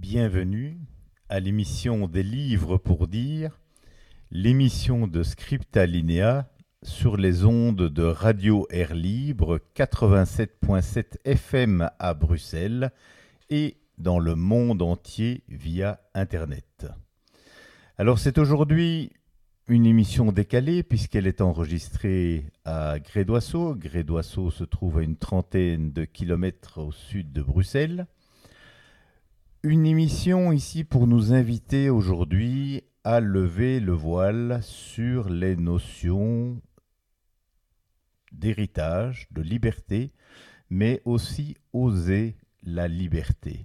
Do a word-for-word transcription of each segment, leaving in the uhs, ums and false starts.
Bienvenue à l'émission des livres pour dire, l'émission de Scripta Linea sur les ondes de Radio Air Libre quatre-vingt-sept virgule sept F M à Bruxelles et dans le monde entier via Internet. Alors c'est aujourd'hui une émission décalée puisqu'elle est enregistrée à Grédoisseau. Grédoisseau se trouve à une trentaine de kilomètres au sud de Bruxelles. Une émission ici pour nous inviter aujourd'hui à lever le voile sur les notions d'héritage, de liberté, mais aussi oser la liberté.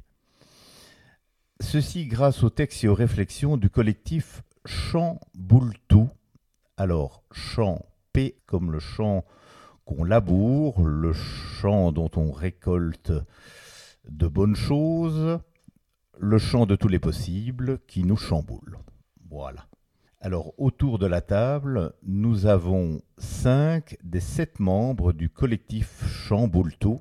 Ceci grâce aux textes et aux réflexions du collectif Champ Boultou. Alors, champ, P comme le champ qu'on laboure, le champ dont on récolte de bonnes choses, le champ de tous les possibles qui nous chamboule. Voilà. Alors, autour de la table, nous avons cinq des sept membres du collectif Champ Boultou.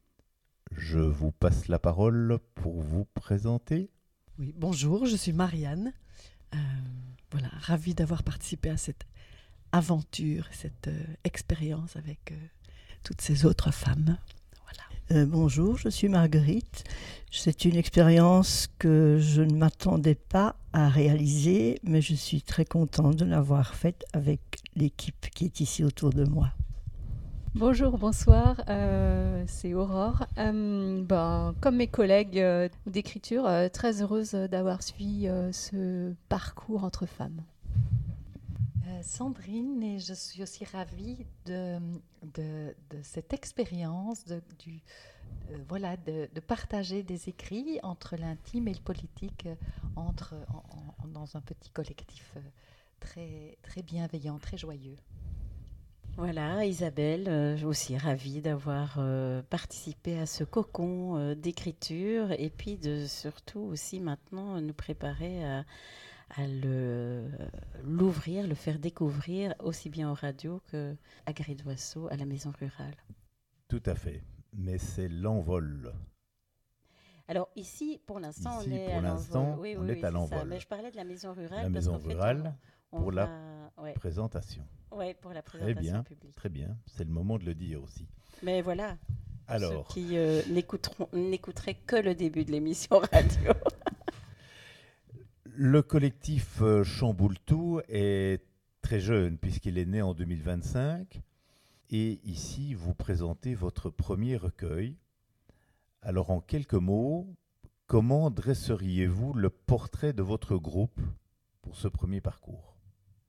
Je vous passe la parole pour vous présenter. Oui, bonjour, je suis Marianne. Euh, voilà, ravie d'avoir participé à cette aventure, cette euh, expérience avec euh, toutes ces autres femmes. Euh, bonjour, je suis Marguerite. C'est une expérience que je ne m'attendais pas à réaliser, mais je suis très contente de l'avoir faite avec l'équipe qui est ici autour de moi. Bonjour, bonsoir, euh, c'est Aurore. Euh, ben, comme mes collègues euh, d'écriture, euh, très heureuse d'avoir suivi euh, ce parcours entre femmes. Euh, Sandrine, et je suis aussi ravie de, de, de cette expérience de, du, euh, voilà, de, de partager des écrits entre l'intime et le politique, euh, entre, en, en, dans un petit collectif euh, très, très bienveillant, très joyeux. Voilà, Isabelle, euh, aussi ravie d'avoir euh, participé à ce cocon euh, d'écriture et puis de surtout aussi maintenant nous préparer à à le, l'ouvrir, le faire découvrir aussi bien en radio qu'à Grédoisseau, à la maison rurale. Tout à fait, mais c'est l'envol. Alors ici, pour l'instant, ici, on est pour à l'instant, l'envol. Oui, on oui, est oui, à c'est l'envol. ça. Mais je parlais de la maison rurale. La maison rurale fait, on, on pour va, la ouais. présentation. Oui, pour la présentation très bien, publique. Très bien, c'est le moment de le dire aussi. Mais voilà, alors, ceux qui euh, n'écouteront, n'écouteraient que le début de l'émission radio. Le collectif euh, Champ Boultou est très jeune puisqu'il est né en deux mille vingt-cinq et ici vous présentez votre premier recueil. Alors en quelques mots, comment dresseriez-vous le portrait de votre groupe pour ce premier parcours ?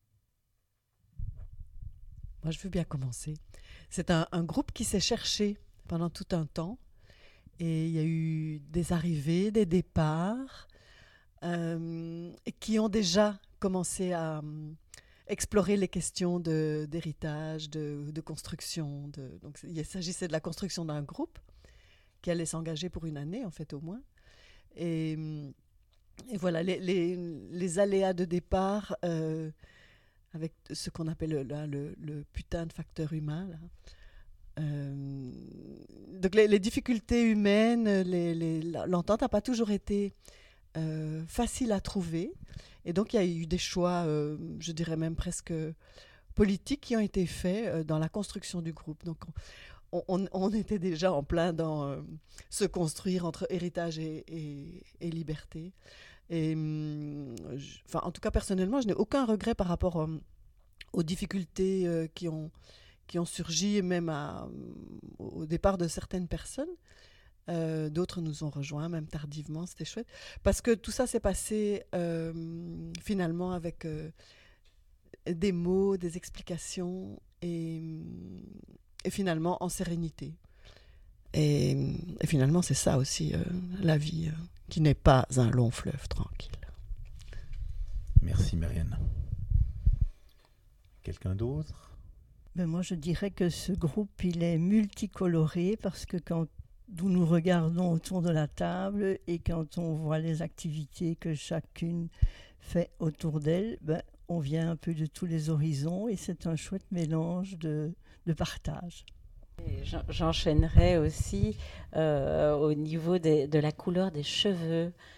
Moi, je veux bien commencer. C'est un, un groupe qui s'est cherché pendant tout un temps et il y a eu des arrivées, des départs. Euh, qui ont déjà commencé à euh, explorer les questions de, d'héritage, de, de construction. De, donc, il s'agissait de la construction d'un groupe qui allait s'engager pour une année, en fait, au moins. Et, et voilà, les, les, les aléas de départ, euh, avec ce qu'on appelle le, là, le, le putain de facteur humain, là. Euh, donc, les, les difficultés humaines, les, les, l'entente n'a pas toujours été Euh, facile à trouver. Et donc, il y a eu des choix, euh, je dirais même presque politiques, qui ont été faits euh, dans la construction du groupe. Donc, on, on, on était déjà en plein dans euh, se construire entre héritage et, et, et liberté. Et, hum, je, enfin, en tout cas, personnellement, je n'ai aucun regret par rapport euh, aux difficultés euh, qui, ont, qui ont surgi, même à, au départ de certaines personnes. Euh, d'autres nous ont rejoints, même tardivement, c'était chouette. Parce que tout ça s'est passé euh, finalement avec euh, des mots, des explications et, et finalement en sérénité. Et, et finalement, c'est ça aussi, euh, la vie, euh, qui n'est pas un long fleuve tranquille. Merci Marianne. Quelqu'un d'autre ? Ben moi, je dirais que ce groupe, il est multicoloré parce que quand d'où nous regardons autour de la table et quand on voit les activités que chacune fait autour d'elle, ben, on vient un peu de tous les horizons et c'est un chouette mélange de, de partage. Et j'enchaînerai aussi euh, au niveau des, de la couleur des cheveux,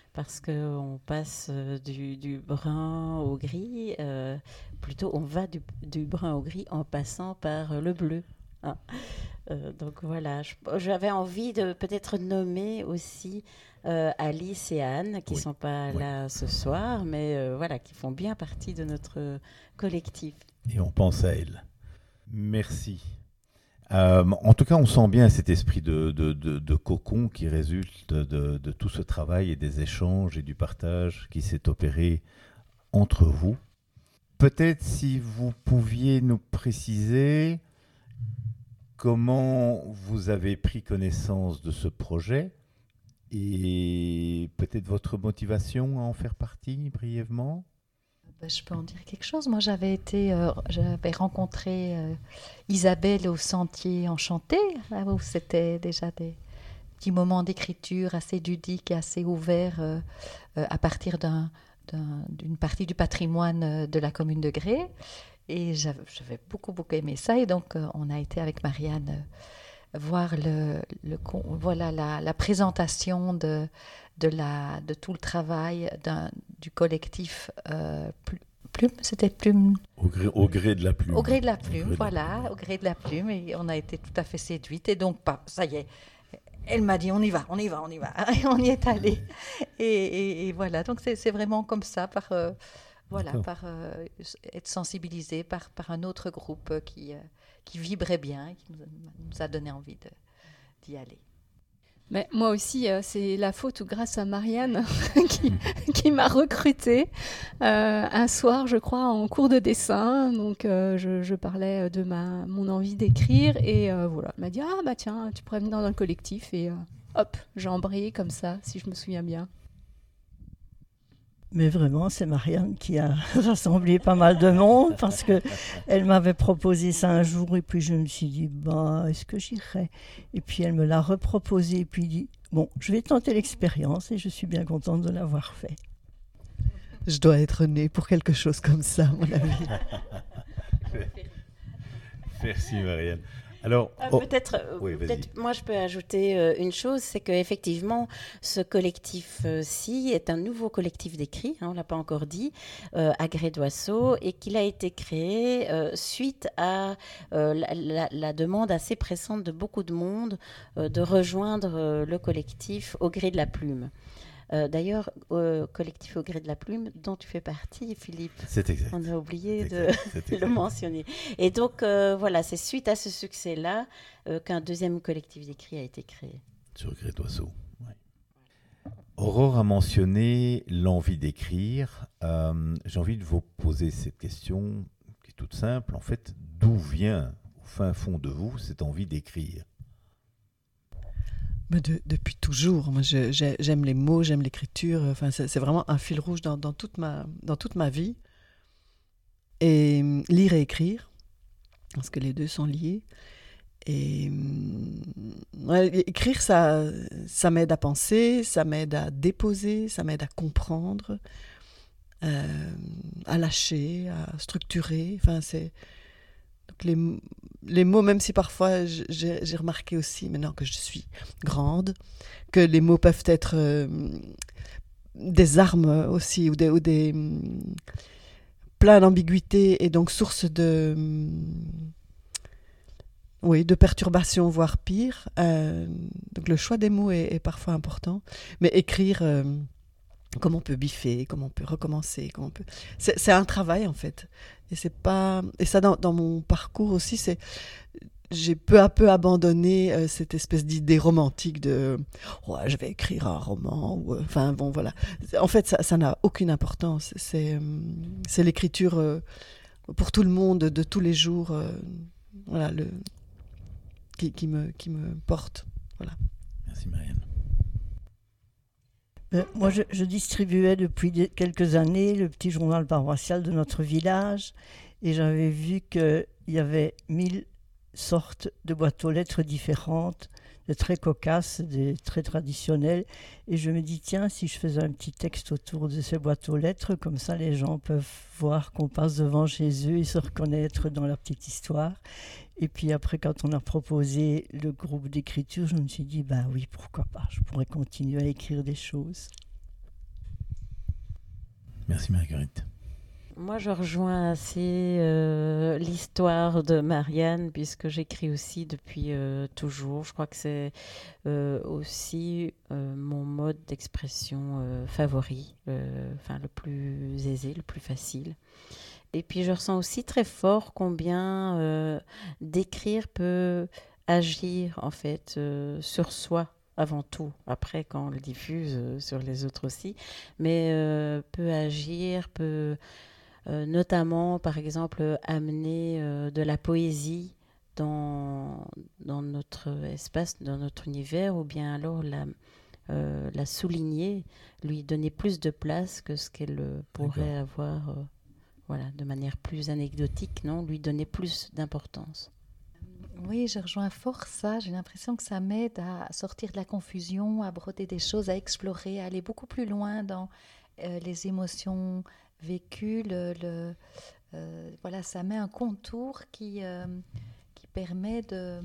parce qu'on passe du, du brun au gris, euh, plutôt on va du, du brun au gris en passant par le bleu. Hein. Euh, donc voilà, je, j'avais envie de peut-être nommer aussi euh, Alice et Anne, qui ne oui. sont pas oui. là ce soir, mais euh, voilà, qui font bien partie de notre collectif. Et on pense à elles. Merci. Euh, en tout cas, on sent bien cet esprit de, de, de, de cocon qui résulte de, de tout ce travail et des échanges et du partage qui s'est opéré entre vous. Peut-être si vous pouviez nous préciser comment vous avez pris connaissance de ce projet et peut-être votre motivation à en faire partie brièvement. Je peux en dire quelque chose. Moi, j'avais été, euh, j'avais rencontré euh, Isabelle au Sentier Enchanté, là où c'était déjà des petits moments d'écriture assez ludiques et assez ouverts euh, euh, à partir d'un, d'un, d'une partie du patrimoine de la commune de Gré. Et j'avais, j'avais beaucoup, beaucoup aimé ça. Et donc, euh, on a été avec Marianne euh, voir le, le, voilà, la, la présentation de... De, la, de tout le travail d'un, du collectif euh, Plume, c'était Plume au gré, au gré de la plume. Au gré de la plume, au voilà, la... au gré de la plume. Et on a été tout à fait séduites. Et donc, ça y est, elle m'a dit, on y va, on y va, on y va. Et on y est allé. Et, et, et voilà, donc c'est, c'est vraiment comme ça, par, euh, voilà, par euh, être sensibilisé par, par un autre groupe qui, euh, qui vibrait bien et qui nous a, nous a donné envie de, d'y aller. Mais moi aussi, euh, c'est la faute ou grâce à Marianne qui, qui m'a recrutée euh, un soir, je crois, en cours de dessin. Donc, euh, je, je parlais de ma, mon envie d'écrire et euh, voilà, elle m'a dit « Ah, bah tiens, tu pourrais venir dans le collectif » et euh, hop, j'ai embrayé comme ça, si je me souviens bien. Mais vraiment, c'est Marianne qui a rassemblé pas mal de monde parce qu'elle m'avait proposé ça un jour et puis je me suis dit, bah, est-ce que j'irai ? Et puis elle me l'a reproposé et puis dit, bon, je vais tenter l'expérience et je suis bien contente de l'avoir fait. Je dois être née pour quelque chose comme ça, à mon avis. Merci Marianne. Alors, euh, oh, peut-être, oui, peut-être moi je peux ajouter euh, une chose, c'est qu'effectivement ce collectif-ci est un nouveau collectif d'écrit, hein, on ne l'a pas encore dit, euh, à Gré d'Oisseau, et qu'il a été créé euh, suite à euh, la, la, la demande assez pressante de beaucoup de monde euh, de rejoindre euh, le collectif au gré de la plume. Euh, d'ailleurs, euh, collectif au gré de la plume, dont tu fais partie, Philippe. C'est exact. On a oublié c'est de exact. C'est exact. le mentionner. Et donc, euh, voilà, c'est suite à ce succès-là euh, qu'un deuxième collectif d'écrit a été créé. Sur Gré d'Oisseau, oui. Aurore a mentionné l'envie d'écrire. Euh, j'ai envie de vous poser cette question qui est toute simple. En fait, d'où vient, au fin fond de vous, cette envie d'écrire ? De, depuis toujours, moi je, j'ai, j'aime les mots, j'aime l'écriture, enfin, c'est, c'est vraiment un fil rouge dans, dans, toute ma, dans toute ma vie. Et lire et écrire, parce que les deux sont liés. Et ouais, écrire, ça, ça m'aide à penser, ça m'aide à déposer, ça m'aide à comprendre, euh, à lâcher, à structurer. Enfin, c'est... Donc les, les mots, même si parfois j'ai, j'ai remarqué aussi maintenant que je suis grande, que les mots peuvent être euh, des armes aussi, ou des, ou des plein d'ambiguïté et donc source de, oui, de perturbation, voire pire. Euh, donc le choix des mots est, est parfois important, mais écrire... Euh, comment on peut biffer, comment on peut recommencer, comment on peut... C'est, c'est un travail en fait. Et c'est pas... Et ça dans, dans mon parcours aussi, c'est... J'ai peu à peu abandonné euh, cette espèce d'idée romantique de oh, je vais écrire un roman ou euh... enfin bon voilà. En fait ça, ça n'a aucune importance. C'est, euh, c'est l'écriture euh, pour tout le monde de tous les jours euh, voilà, le... qui, qui, me, qui me porte. Voilà. Merci Marianne. Euh, moi, je, je distribuais depuis des, quelques années le petit journal paroissial de notre village et j'avais vu qu'il y avait mille sortes de boîtes aux lettres différentes, de très cocasses, de très traditionnelles. Et je me dis, tiens, si je faisais un petit texte autour de ces boîtes aux lettres, comme ça les gens peuvent voir qu'on passe devant chez eux et se reconnaître dans leur petite histoire. Et puis après, quand on a proposé le groupe d'écriture, je me suis dit, ben oui, pourquoi pas, je pourrais continuer à écrire des choses. Merci Marguerite. Moi, je rejoins assez euh, l'histoire de Marianne, puisque j'écris aussi depuis euh, toujours. Je crois que c'est euh, aussi euh, mon mode d'expression euh, favori, euh, enfin le plus aisé, le plus facile. Et puis, je ressens aussi très fort combien euh, d'écrire peut agir, en fait, euh, sur soi avant tout. Après, quand on le diffuse, euh, sur les autres aussi. Mais euh, peut agir, peut... Euh, notamment, par exemple, amener euh, de la poésie dans, dans notre espace, dans notre univers, ou bien alors la, euh, la souligner, lui donner plus de place que ce qu'elle euh, pourrait D'accord. avoir, euh, voilà, de manière plus anecdotique, non, lui donner plus d'importance. Oui, je rejoins fort ça. J'ai l'impression que ça m'aide à sortir de la confusion, à broder des choses, à explorer, à aller beaucoup plus loin dans euh, les émotions vécues. Le, le, euh, voilà, ça met un contour qui, euh, qui permet de,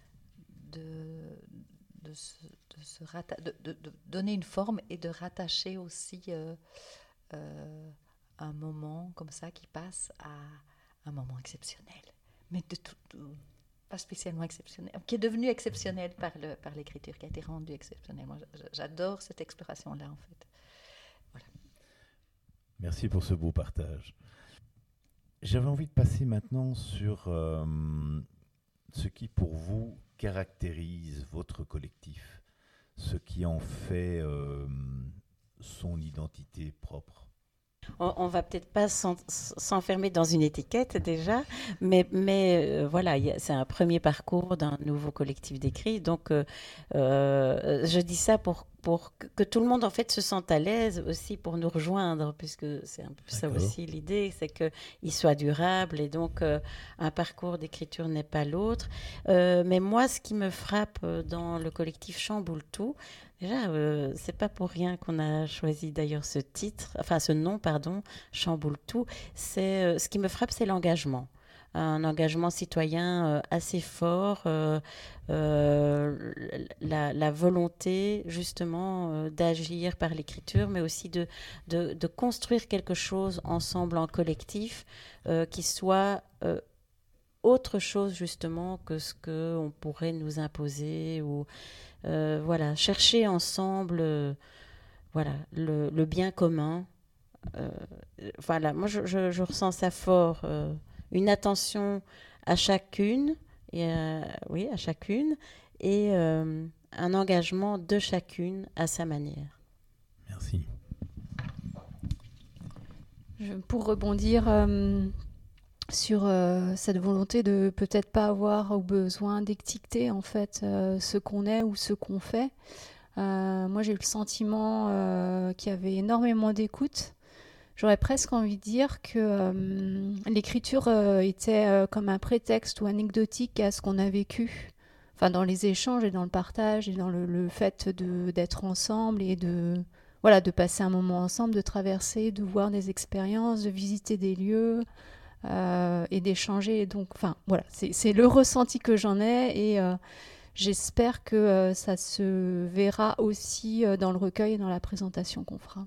de, de, se, de, se ratta- de, de, de donner une forme et de rattacher aussi euh, euh, un moment comme ça qui passe à un moment exceptionnel. Mais de tout... tout pas spécialement exceptionnel, qui est devenu exceptionnel par, le, par l'écriture, qui a été rendu exceptionnel. Moi, j'adore cette exploration-là, en fait. Voilà. Merci pour ce beau partage. J'avais envie de passer maintenant sur euh, ce qui, pour vous, caractérise votre collectif, ce qui en fait euh, son identité propre. On ne va peut-être pas s'en, s'enfermer dans une étiquette déjà, mais, mais euh, voilà, y a, c'est un premier parcours d'un nouveau collectif d'écrit. Donc, euh, euh, je dis ça pour, pour que, que tout le monde en fait se sente à l'aise aussi pour nous rejoindre, puisque c'est un peu ça D'accord. aussi l'idée, c'est qu'il soit durable et donc euh, un parcours d'écriture n'est pas l'autre. Euh, mais moi, ce qui me frappe dans le collectif Chamboule Tout, déjà, euh, c'est pas pour rien qu'on a choisi d'ailleurs ce titre, enfin ce nom, pardon, Chamboule Tout. C'est, euh, ce qui me frappe, c'est l'engagement. Un engagement citoyen euh, assez fort, euh, euh, la, la volonté justement euh, d'agir par l'écriture, mais aussi de, de, de construire quelque chose ensemble en collectif euh, qui soit euh, autre chose justement que ce qu'on pourrait nous imposer ou euh, voilà, chercher ensemble euh, voilà, le, le bien commun. Euh, voilà, moi je, je, je ressens ça fort, euh, une attention à chacune, et à, oui, à chacune, et euh, un engagement de chacune à sa manière. Merci. Je, pour rebondir euh, sur euh, cette volonté de peut-être pas avoir au besoin d'étiqueter en fait euh, ce qu'on est ou ce qu'on fait. Euh, moi, j'ai eu le sentiment euh, qu'il y avait énormément d'écoute. J'aurais presque envie de dire que euh, l'écriture euh, était euh, comme un prétexte ou anecdotique à ce qu'on a vécu, enfin dans les échanges et dans le partage et dans le, le fait de, d'être ensemble et de, voilà, de passer un moment ensemble, de traverser, de voir des expériences, de visiter des lieux euh, et d'échanger. Donc, enfin, voilà, c'est, c'est le ressenti que j'en ai et euh, j'espère que euh, ça se verra aussi euh, dans le recueil et dans la présentation qu'on fera.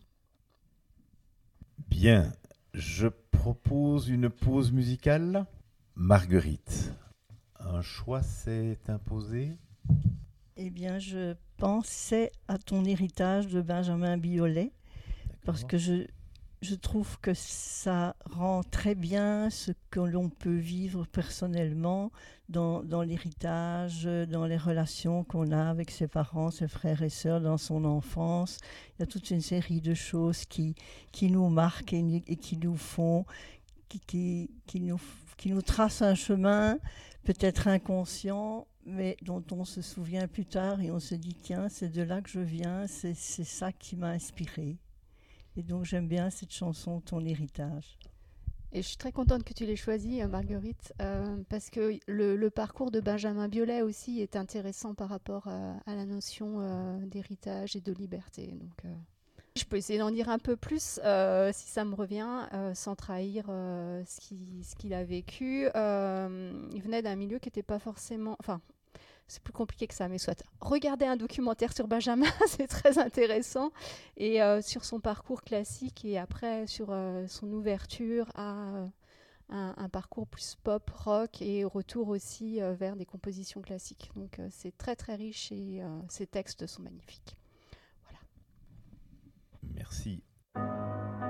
Bien, je propose une pause musicale. Marguerite, un choix s'est imposé. Eh bien, je pensais à ton héritage de Benjamin Biolay, D'accord. parce que je, je trouve que ça rend très bien ce que l'on peut vivre personnellement dans, dans l'héritage, dans les relations qu'on a avec ses parents, ses frères et sœurs, dans son enfance. Il y a toute une série de choses qui, qui nous marquent et, et qui nous font, qui, qui, qui, nous, qui nous tracent un chemin, peut-être inconscient, mais dont on se souvient plus tard et on se dit, tiens, c'est de là que je viens, c'est, c'est ça qui m'a inspirée. Et donc j'aime bien cette chanson, Ton héritage. Et je suis très contente que tu l'aies choisie, Marguerite, euh, parce que le, le parcours de Benjamin Biolay aussi est intéressant par rapport à, à la notion euh, d'héritage et de liberté. Donc, euh, je peux essayer d'en dire un peu plus, euh, si ça me revient, euh, sans trahir euh, ce, qui, ce qu'il a vécu. Euh, il venait d'un milieu qui n'était pas forcément... Enfin, c'est plus compliqué que ça, mais soit. Regardez un documentaire sur Benjamin, c'est très intéressant, et euh, sur son parcours classique, et après sur euh, son ouverture à euh, un, un parcours plus pop, rock, et retour aussi euh, vers des compositions classiques. Donc euh, c'est très très riche, et euh, ses textes sont magnifiques. Voilà. Merci.